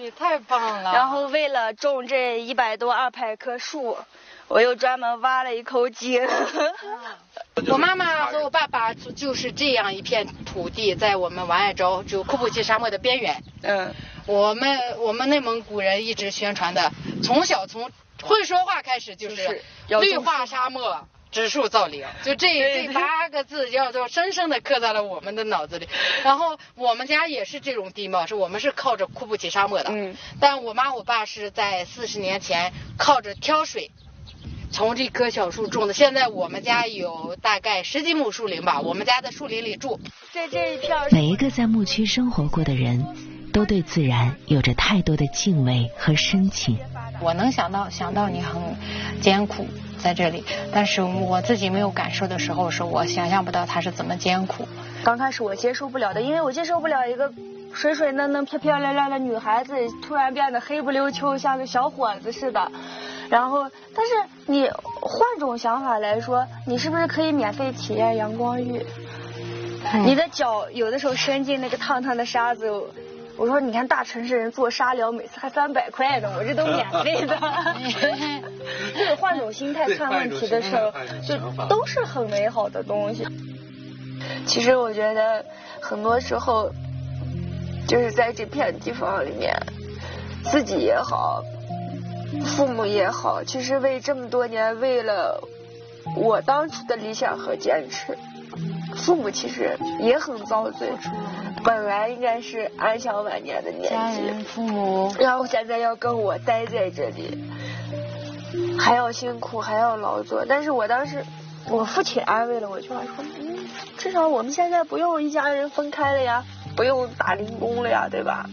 你太棒了。 然后为了种这100多200棵树，我又专门挖了一口井。 我妈妈和我爸爸就是这样一片土地，在我们王爱州就库布齐沙漠的边缘。我们内蒙古人一直宣传的，从小从会说话开始就是绿化沙漠。植树造林，就这8个字叫做深深的刻在了我们的脑子里。然后我们家也是这种地貌，我们是靠着库布齐沙漠的，但我妈我爸是在40年前靠着挑水从这棵小树种的。现在我们家有大概10几亩树林吧，我们家在树林里住。 在这一片， 每一个在牧区生活过的人都对自然有着太多的敬畏和深情。 我能想到你很艰苦在这里，但是我自己没有感受的时候，是我想象不到它是怎么艰苦。 刚开始我接受不了的，因为我接受不了一个水水嫩嫩漂漂亮亮的女孩子突然变得黑不溜秋，像个小伙子似的。然后但是你换种想法来说，你是不是可以免费体验阳光浴？你的脚有的时候伸进那个烫烫的沙子，我说你看大城市人做沙疗每次还300块呢，我这都免费的。就是换种心态看问题的时候，就都是很美好的东西。其实我觉得很多时候就是在这片地方里面，自己也好，父母也好，其实为这么多年，为了我当初的理想和坚持，父母其实也很遭罪，本来应该是安享晚年的年纪， 父母， 然后现在要跟我待在这里，还要辛苦还要劳作。但是我当时我父亲安慰了我一句话说，至少我们现在不用一家人分开了呀，不用打零工了呀，对吧？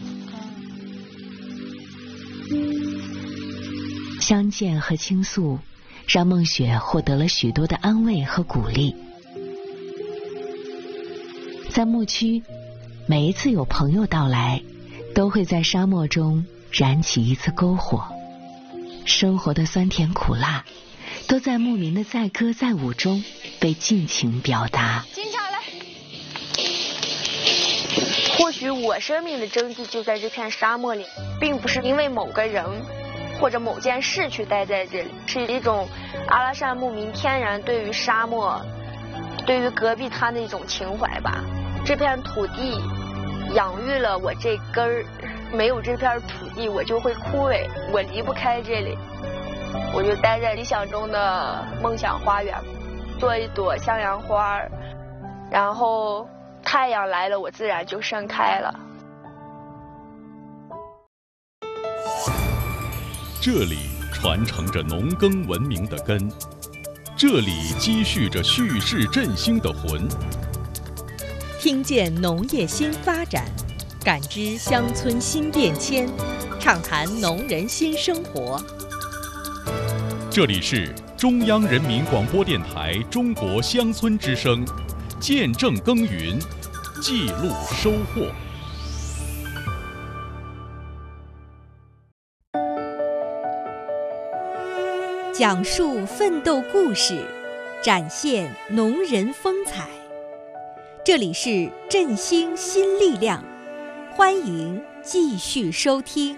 相见和倾诉让梦雪获得了许多的安慰和鼓励。在牧区，每一次有朋友到来，都会在沙漠中燃起一次篝火。生活的酸甜苦辣，都在牧民的载歌载舞中被尽情表达。 停下来。或许我生命的真谛就在这片沙漠里，并不是因为某个人或者某件事去待在这里，是一种阿拉善牧民天然对于沙漠，对于戈壁滩的一种情怀吧。这片土地养育了我这根儿，没有这片土地我就会枯萎，我离不开这里。我就待在理想中的梦想花园，做一朵向阳花，然后太阳来了，我自然就盛开了。 这里传承着农耕文明的根，这里积蓄着蓄势振兴的魂。 听见农业新发展，感知乡村新变迁，畅谈农人新生活。 这里是中央人民广播电台中国乡村之声，见证耕耘，记录收获。 讲述奋斗故事，展现农人风采。这里是振兴新力量，欢迎继续收听。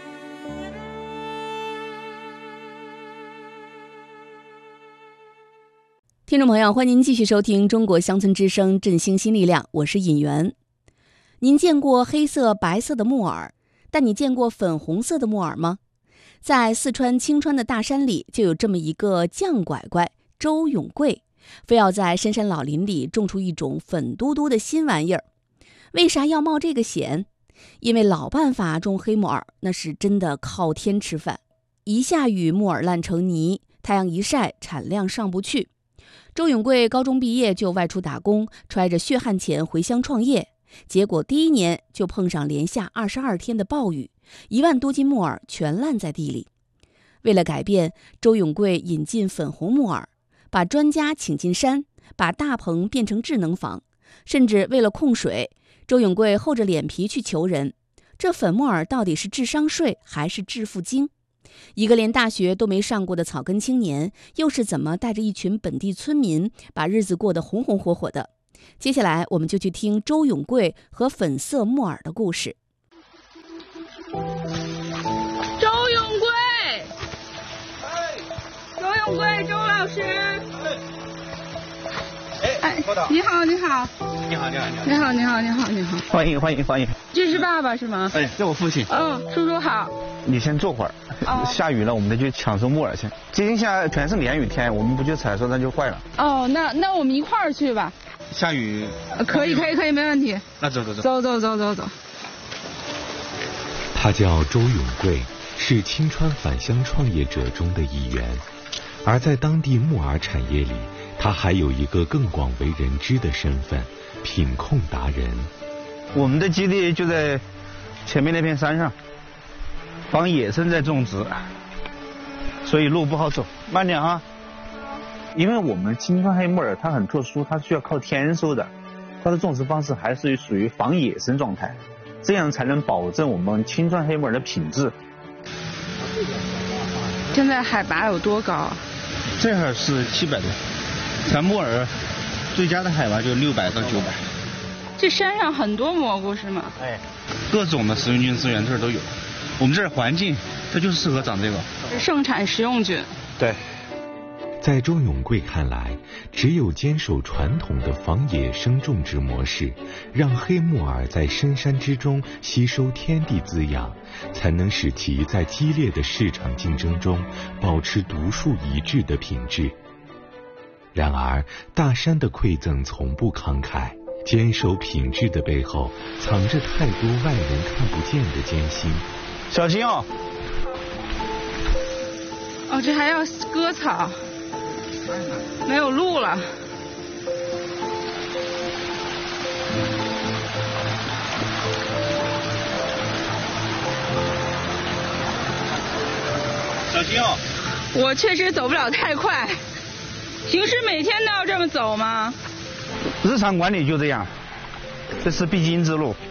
听众朋友，欢迎您继续收听中国乡村之声振兴新力量，我是尹媛。您见过黑色白色的木耳，但你见过粉红色的木耳吗？在四川青川的大山里，就有这么一个犟拐拐周永贵，非要在深山老林里种出一种粉嘟嘟的新玩意儿。为啥要冒这个险？因为老办法种黑木耳，那是真的靠天吃饭。一下雨，木耳烂成泥；太阳一晒，产量上不去。周永贵高中毕业就外出打工，揣着血汗钱回乡创业，结果第一年就碰上连下22天的暴雨，1万多斤木耳全烂在地里。为了改变，周永贵引进粉红木耳，把专家请进山，把大棚变成智能房，甚至为了控水，周永贵厚着脸皮去求人，这粉木耳到底是智商税还是致富经？一个连大学都没上过的草根青年，又是怎么带着一群本地村民把日子过得红红火火的？接下来我们就去听周永贵和粉色木耳的故事。 永贵，周老师。 哎， 你好，你好。 你好，你好， 你好，你好，你好，你好。 欢迎，欢迎，欢迎。 这是爸爸是吗？ 哎，这我父亲。 叔叔好。 你先坐会儿。下雨了，我们得去抢收木耳去。今天下全是连雨天，我们不去采收，那就坏了。 那我们一块儿去吧。 下雨。 可以，没问题。 那走。 走。 他叫周永贵，是青川返乡创业者中的一员。而在当地木耳产业里，他还有一个更广为人知的身份——品控达人。 我们的基地就在前面那片山上，仿野生在种植，所以路不好走，慢点啊。因为我们青川黑木耳它很特殊，它需要靠天收的，它的种植方式还是属于仿野生状态，这样才能保证我们青川黑木耳的品质。 现在海拔有多高？ 这会儿是700多，咱木耳最佳的海拔就600到900。 这山上很多蘑菇是吗？ 哎，各种的食用菌资源这儿都有。我们这儿环境，它就是适合长这个。 盛产食用菌。 对。 在周永贵看来，只有坚守传统的仿野生种植模式，让黑木耳在深山之中吸收天地滋养，才能使其在激烈的市场竞争中保持独树一帜的品质。然而，大山的馈赠从不慷慨，坚守品质的背后，藏着太多外人看不见的艰辛。 小心哦！ 这还要割草。没有路了。 小心哦！ 我确实走不了太快。平时每天都要这么走吗？ 日常管理就这样，这是必经之路。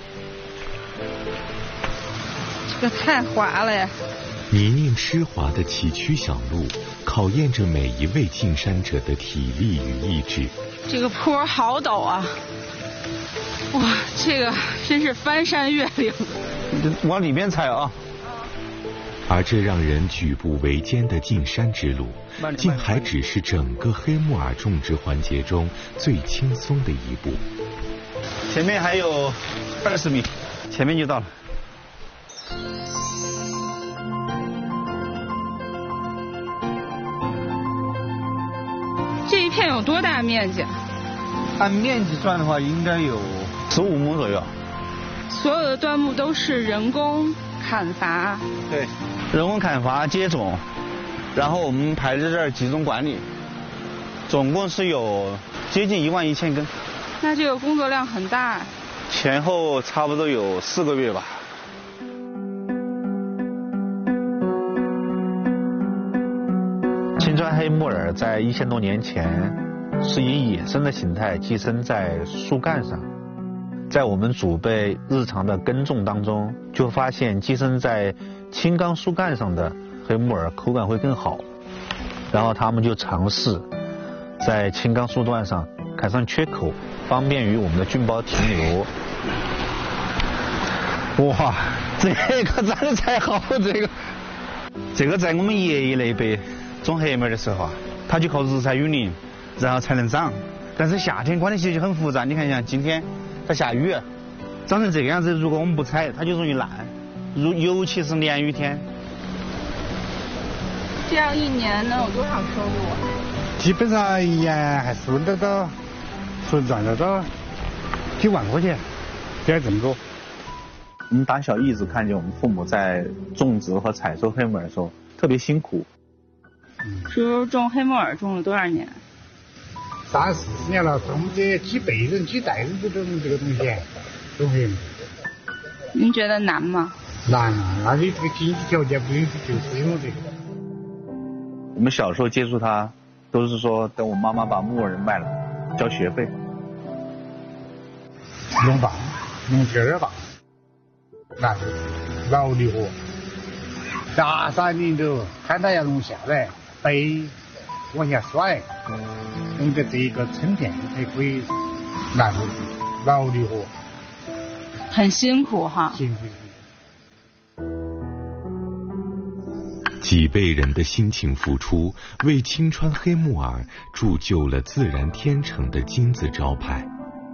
这个太滑了呀！ 泥泞湿滑的崎岖小路，考验着每一位进山者的体力与意志。 这个坡好陡啊！哇，这个真是翻山越岭。 往里面踩啊！ 而这让人举步维艰的进山之路，竟还只是整个黑木耳种植环节中最轻松的一步。 前面还有20米，前面就到了。 这一片有多大面积？ 按面积算的话，应该有15亩左右。 所有的端木都是人工砍伐。 对，人工砍伐、接种，然后我们排在这儿集中管理，总共是有接近11000根。 那这个工作量很大。 前后差不多有4个月吧。青川黑木耳在1000多年前是以野生的形态寄生在树干上，在我们祖辈日常的耕种当中，就发现寄生在青冈树干上的黑木耳口感会更好，然后他们就尝试在青冈树段上开上缺口，方便于我们的菌孢停留。哇，这个长得才好，这个在我们爷爷那辈种黑木耳的时候啊，他就靠日晒雨淋，然后才能长。但是夏天管理起来就很复杂，你看像今天它下雨，长成这个样子，如果我们不采，它就容易烂，尤其是连雨天。 这样一年能有多少收入啊？ 基本上一年还是赚得到几万块钱，这样这么多。 我们打小一直看见我们父母在种植和采收黑木耳的时候特别辛苦。 叔叔种黑木耳种了多少年 ？30、40年了，我们这几辈人、几代人都种这个东西，种黑木耳。 您觉得难吗？ 难啊，那你这个经济条件不允许，就是因为这个。 我们小时候接触它，都是说等我妈妈把木耳卖了，交学费。 弄大，弄劲儿大，那是劳力活。大山里头，看它要弄下来，背往下甩，弄得这一个成片才可以，那是劳力活。 很辛苦哈。 辛苦。 几辈人的辛勤付出，为青川黑木耳铸就了自然天成的金字招牌。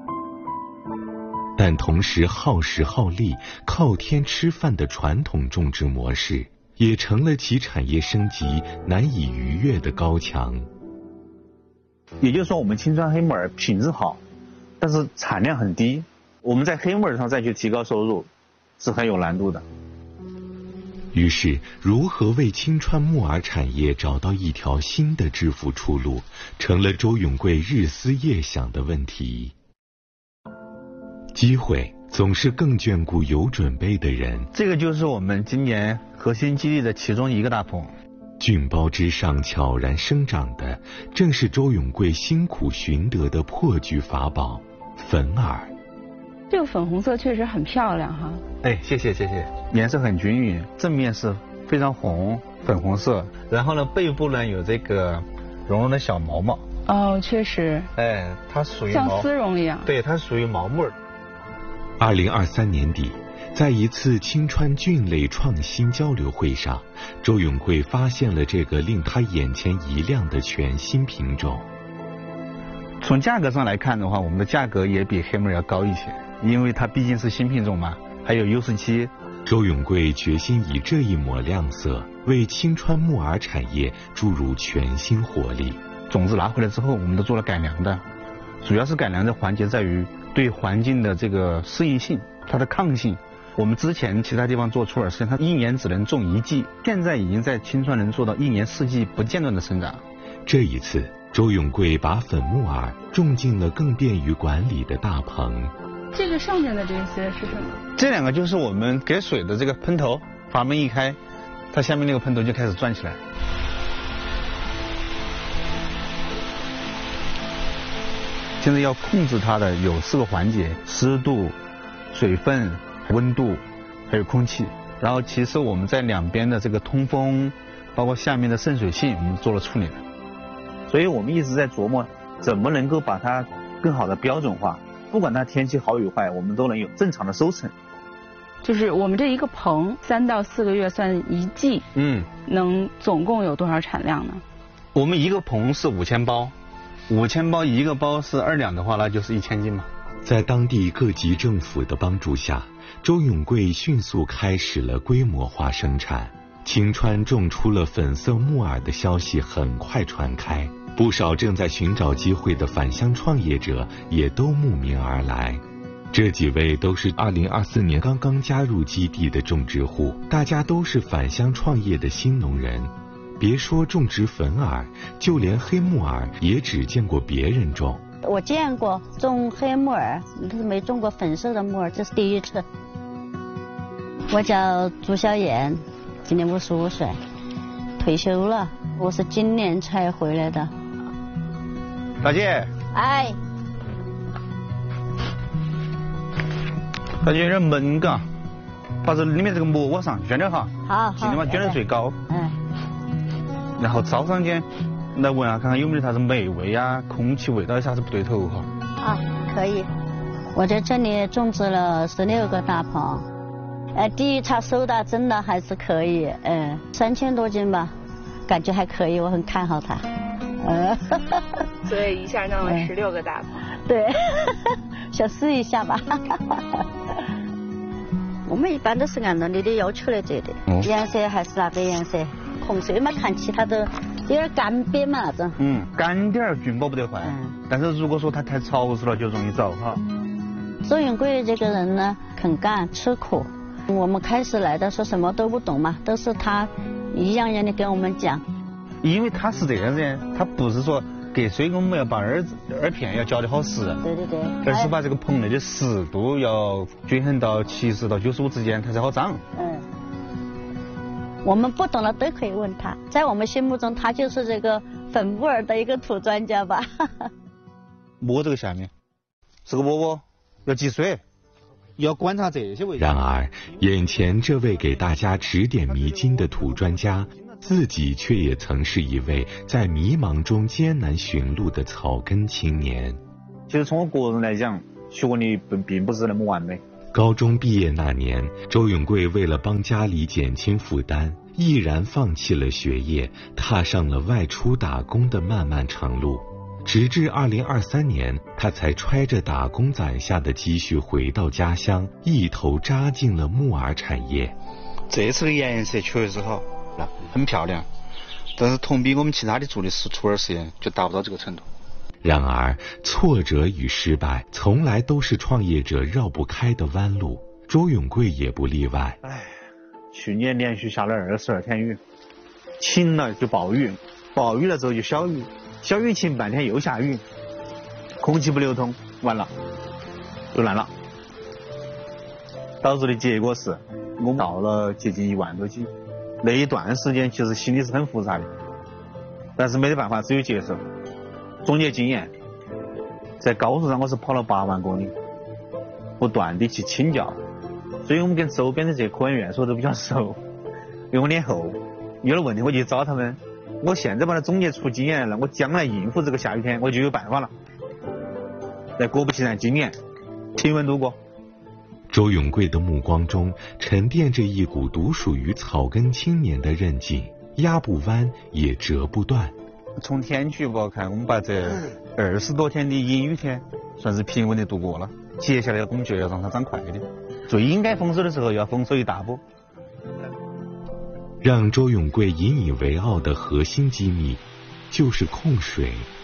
但同时耗时耗力、靠天吃饭的传统种植模式，也成了其产业升级难以逾越的高墙。 也就是说，我们青川黑木耳品质好，但是产量很低，我们在黑木耳上再去提高收入，是很有难度的。 于是，如何为青川木耳产业找到一条新的致富出路，成了周永贵日思夜想的问题。机会总是更眷顾有准备的人。 这个就是我们今年核心基地的其中一个大棚。 菌包之上悄然生长的，正是周永贵辛苦寻得的破局法宝——粉耳。 这个粉红色确实很漂亮哈。 哎，谢谢，颜色很均匀，正面是非常红，粉红色，然后呢，背部呢有这个绒绒的小毛毛。 哦，确实。 哎，它属于像丝绒一样。 对，它属于毛木耳。 2023年底，在一次青川菌类创新交流会上，周永贵发现了这个令他眼前一亮的全新品种。 从价格上来看的话，我们的价格也比黑木耳要高一些，因为它毕竟是新品种嘛，还有优势期。 周永贵决心以这一抹亮色，为青川木耳产业注入全新活力。 种子拿回来之后，我们都做了改良的，主要是改良的环节在于对环境的这个适应性，它的抗性。我们之前其他地方做出耳，实际上它一年只能种一季，现在已经在青川能做到一年4季不间断的生长。 这一次，周永贵把粉木耳种进了更便于管理的大棚。 这个上面的这些是什么？ 这两个就是我们给水的这个喷头，阀门一开，它下面那个喷头就开始转起来。现在要控制它的有4个环节：湿度、水分、温度，还有空气。然后其实我们在两边的这个通风，包括下面的渗水性，我们做了处理的。所以我们一直在琢磨怎么能够把它更好的标准化，不管它天气好与坏，我们都能有正常的收成。 就是我们这一个棚3到4个月算一季，能总共有多少产量呢？ 我们一个棚是5000包，5000包一个包是2两的话，那就是1000斤嘛。 在当地各级政府的帮助下，周永贵迅速开始了规模化生产。青川种出了粉色木耳的消息很快传开，不少正在寻找机会的返乡创业者也都慕名而来。这几位都是2024年刚刚加入基地的种植户，大家都是返乡创业的新农人。别说种植粉耳，就连黑木耳也只见过别人种。 我见过种黑木耳，可是没种过粉色的木耳，这是第一次。我叫朱小燕，今年55岁，退休了。我是今年才回来的。 大姐。 哎。 大姐有点闷嘎，把这里面这个膜往上卷点哈。 好。 尽量把卷得最高。 嗯。 然后招上间来闻下，看看有没有啥子霉味啊、空气味道有啥子不对头哈。 啊，可以。我在这里种植了16个大棚。第一茬收到真的还是可以，3000多斤吧，感觉还可以，我很看好它。 所以一下弄了16个大棚。 对，想试一下吧。我们一般都是按照你的要求来做的，颜色还是那个颜色，红色嘛，看起它都有点干瘪嘛那种。 干点儿菌包不得坏，但是如果说它太潮湿了就容易着哈。 周永贵这个人呢，肯干吃苦。我们开始来的时候什么都不懂嘛，都是他一样样的跟我们讲。 因为他是这样子，他不是说给水我们要把耳片要浇得好实， 对， 而是把这个棚内的湿度要均衡到70到95之间，它才好长。 我们不懂的都可以问他，在我们心目中他就是这个粉木耳的一个土专家吧。 摸这个下面是个窝窝，要积水，要观察这些位置。 然而，眼前这位给大家指点迷津的土专家，自己却也曾是一位在迷茫中艰难寻路的草根青年。 其实从我个人来讲，学历并不是那么完美， 高中毕业那年，周永贵为了帮家里减轻负担，毅然放弃了学业，踏上了外出打工的漫漫长路。直至2023年，他才揣着打工攒下的积蓄回到家乡，一头扎进了木耳产业。 这次的颜色确实好，很漂亮，但是同比我们其他的做的徒儿实验就达不到这个程度。 然而，挫折与失败从来都是创业者绕不开的弯路，周永贵也不例外。 去年连续下了22天雨，晴了就暴雨，暴雨了之后就小雨，小雨晴半天又下雨，空气不流通，完了就烂了。导致的结果是我们到了接近1万多斤，那一段时间其实心里是很复杂的，但是没得办法，只有接受。总结经验，在高速上我是跑了8万公里，不断的去请教，所以我们跟周边的这些科研院所都比较熟，因为我脸厚，有了问题我就找他们。我现在把它总结出经验了，我将来应付这个下雨天我就有办法了。但果不其然，今年平稳度过。 周永贵的目光中沉淀着一股独属于草根青年的韧劲，压不弯也折不断。 从天气预报看，我们把这20多天的阴雨天算是平稳的度过了。接下来的工作要让它长快一点，最应该丰收的时候要丰收一大波。 让周永贵引以为傲的核心机密，就是控水